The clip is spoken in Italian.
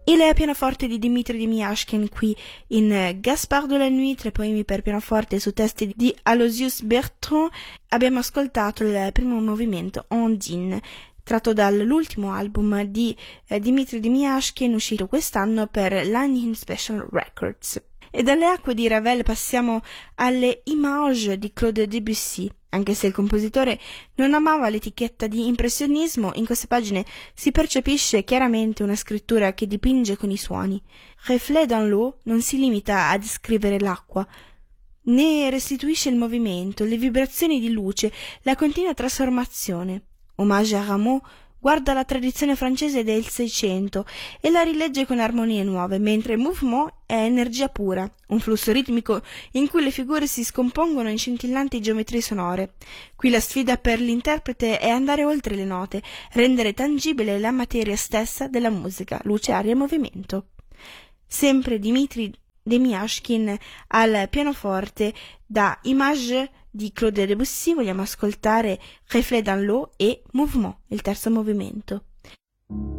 Il pianoforte di Dmitri Demiashkin qui in Gaspard de la Nuit, 3 poemi per pianoforte su testi di Aloysius Bertrand. Abbiamo ascoltato il primo movimento, Ondine, tratto dall'ultimo album di Dmitri Demiashkin, uscito quest'anno per Lanyin Special Records. E dalle acque di Ravel passiamo alle Images di Claude Debussy. Anche se il compositore non amava l'etichetta di impressionismo, in queste pagine si percepisce chiaramente una scrittura che dipinge con i suoni. Reflet dans l'eau non si limita a descrivere l'acqua, ne restituisce il movimento, le vibrazioni di luce, la continua trasformazione. Hommage a Rameau guarda la tradizione francese del Seicento e la rilegge con armonie nuove, mentre Mouvement è energia pura, un flusso ritmico in cui le figure si scompongono in scintillanti geometrie sonore. Qui la sfida per l'interprete è andare oltre le note, rendere tangibile la materia stessa della musica, luce, aria e movimento. Sempre Dmitri Demiashkin al pianoforte, da Images di Claude Debussy vogliamo ascoltare Reflet dans l'eau e Mouvement, il terzo movimento.